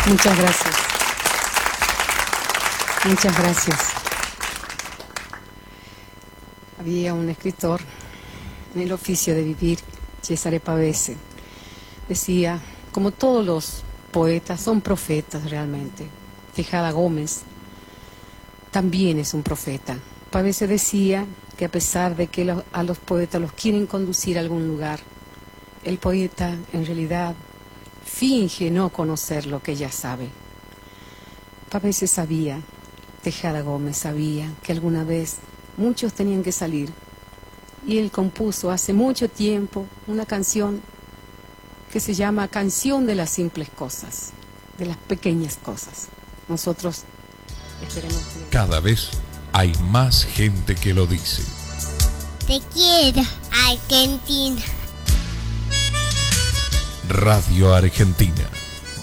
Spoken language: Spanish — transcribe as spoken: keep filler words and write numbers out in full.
Muchas gracias. Muchas gracias. Había un escritor en el oficio de vivir, Cesare Pavese, decía, como todos los poetas, son profetas realmente. Tejada Gómez también es un profeta. Pavese decía que a pesar de que a los poetas los quieren conducir a algún lugar, el poeta en realidad finge no conocer lo que ya sabe. Pavese sabía, Tejada Gómez sabía, que alguna vez muchos tenían que salir. Y él compuso hace mucho tiempo una canción que se llama Canción de las simples cosas, de las pequeñas cosas. Nosotros esperemos que... Cada vez hay más gente que lo dice. Te quiero, Argentina. Radio Argentina.